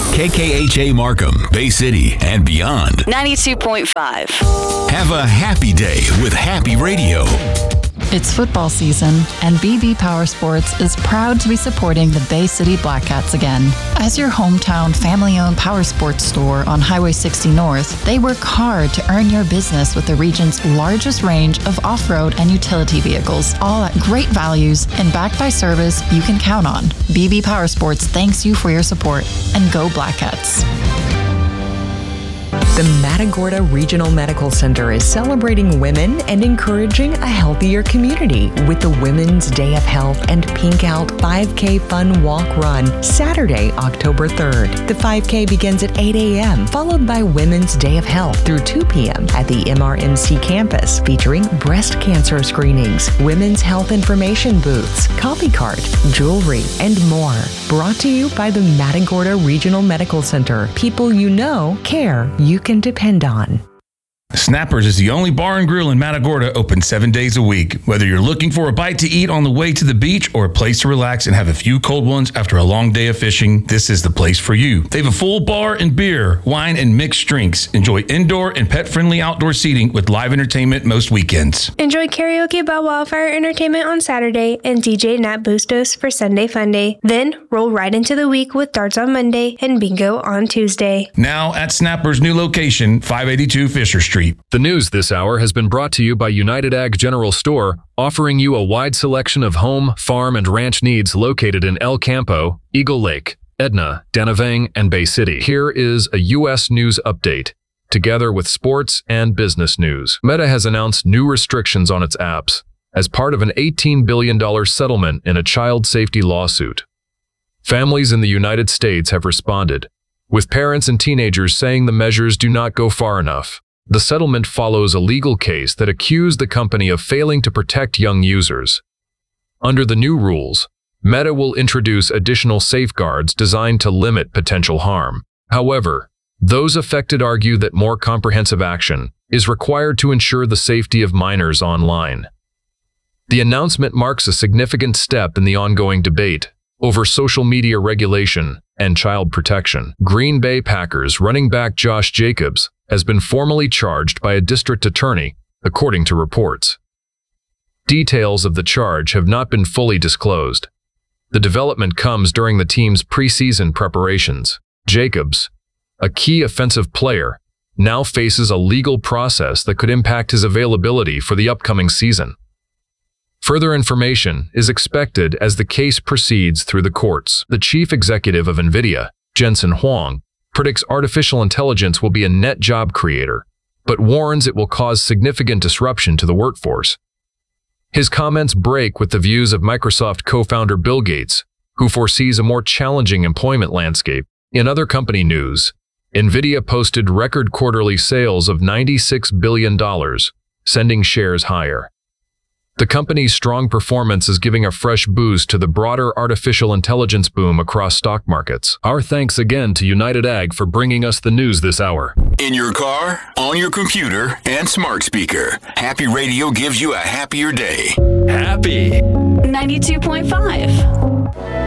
KKHA Markham, Bay City, and beyond. 92.5. Have a happy day with Happy Radio. It's football season, and BB Power Sports is proud to be supporting the Bay City Blackcats again. As your hometown family-owned power sports store on Highway 60 North, they work hard to earn your business with the region's largest range of off-road and utility vehicles, all at great values and backed by service you can count on. BB Power Sports thanks you for your support, and go Blackcats. The Matagorda Regional Medical Center is celebrating women and encouraging a healthier community with the Women's Day of Health and Pink Out 5K Fun Walk Run, Saturday, October 3rd. The 5K begins at 8 a.m., followed by Women's Day of Health through 2 p.m. at the MRMC campus, featuring breast cancer screenings, women's health information booths, coffee cart, jewelry, and more. Brought to you by the Matagorda Regional Medical Center. People you know care you can depend on. Snappers is the only bar and grill in Matagorda open 7 days a week. Whether you're looking for a bite to eat on the way to the beach or a place to relax and have a few cold ones after a long day of fishing, this is the place for you. They have a full bar and beer, wine, and mixed drinks. Enjoy indoor and pet-friendly outdoor seating with live entertainment most weekends. Enjoy karaoke by Wildfire Entertainment on Saturday and DJ Nat Bustos for Sunday Funday. Then roll right into the week with darts on Monday and bingo on Tuesday. Now at Snappers' new location, 582 Fisher Street. The news this hour has been brought to you by United Ag General Store, offering you a wide selection of home, farm, and ranch needs located in El Campo, Eagle Lake, Edna, Danavang, and Bay City. Here is a U.S. news update, together with sports and business news. Meta has announced new restrictions on its apps as part of an $18 billion settlement in a child safety lawsuit. Families in the United States have responded, with parents and teenagers saying the measures do not go far enough. The settlement follows a legal case that accused the company of failing to protect young users. Under the new rules, Meta will introduce additional safeguards designed to limit potential harm. However, those affected argue that more comprehensive action is required to ensure the safety of minors online. The announcement marks a significant step in the ongoing debate over social media regulation and child protection. Green Bay Packers running back Josh Jacobs has been formally charged by a district attorney, according to reports. Details of the charge have not been fully disclosed. The development comes during the team's preseason preparations. Jacobs, a key offensive player, now faces a legal process that could impact his availability for the upcoming season. Further information is expected as the case proceeds through the courts. The chief executive of NVIDIA, Jensen Huang, predicts artificial intelligence will be a net job creator, but warns it will cause significant disruption to the workforce. His comments break with the views of Microsoft co-founder Bill Gates, who foresees a more challenging employment landscape. In other company news, NVIDIA posted record quarterly sales of $96 billion, sending shares higher. The company's strong performance is giving a fresh boost to the broader artificial intelligence boom across stock markets. Our thanks again to United Ag for bringing us the news this hour. In your car, on your computer, and smart speaker, Happy Radio gives you a happier day. Happy 92.5.